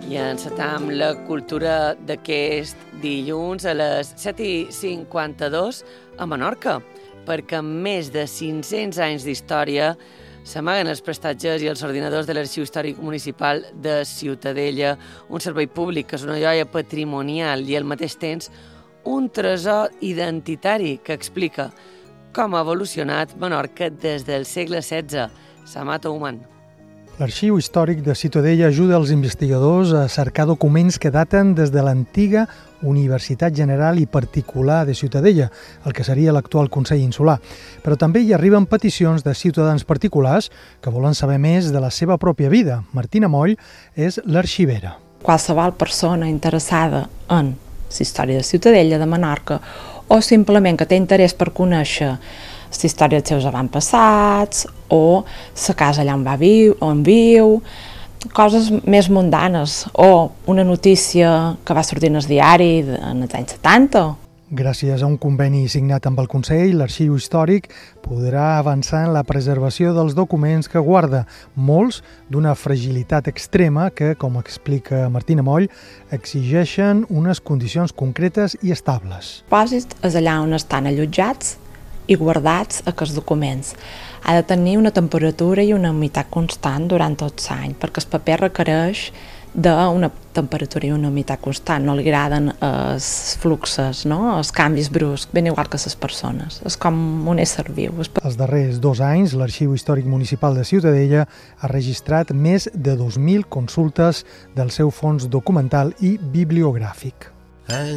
I encetam la cultura d'aquest dilluns a les 7:52 a Menorca, perquè amb més de 500 anys d'història s'amaguen els prestatges i els ordinadors de l'Arxiu Històric Municipal de Ciutadella, un servei públic que és una joia patrimonial i al mateix temps un tresor identitari que explica com ha evolucionat Menorca des del segle XVI. Samat Ouman. L'Arxiu Històric de Ciutadella ajuda els investigadors a cercar documents que daten des de l'antiga Universitat General i Particular de Ciutadella, el que seria l'actual Consell Insular. Però també hi arriben peticions de ciutadans particulars que volen saber més de la seva pròpia vida. Martina Moll és l'arxivera. Qualsevol persona interessada en la història de Ciutadella, de Menorca, o simplement que té interès per conèixer la història dels seus avantpassats o la casa allà on viu, coses més mundanes, o una notícia que va sortir en el diari en els anys 70. Gràcies a un conveni signat amb el Consell, l'Arxiu Històric podrà avançar en la preservació dels documents que guarda, molts d'una fragilitat extrema que, com explica Martina Moll, exigeixen unes condicions concretes i estables. Dipòsit és allà on estan allotjats i guardats aquests documents. Ha de tenir una temperatura i una humitat constant durant tot l'any, perquè el paper requereix d'una temperatura i una humitat constant. No li agraden els fluxos, no? Els canvis bruscs, ben igual que les persones. És com un ésser viu. Els darrers 2 anys, l'Arxiu Històric Municipal de Ciutadella ha registrat més de 2.000 consultes del seu fons documental i bibliogràfic.